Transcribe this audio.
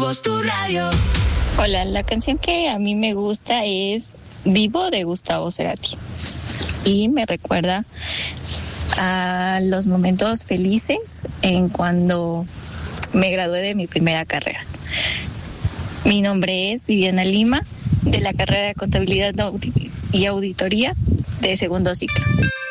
voz, tu radio. Hola, la canción que a mí me gusta es Vivo de Gustavo Cerati y me recuerda a los momentos felices en cuando me gradué de mi primera carrera. Mi nombre es Viviana Lima, de la carrera de Contabilidad y Auditoría de segundo ciclo.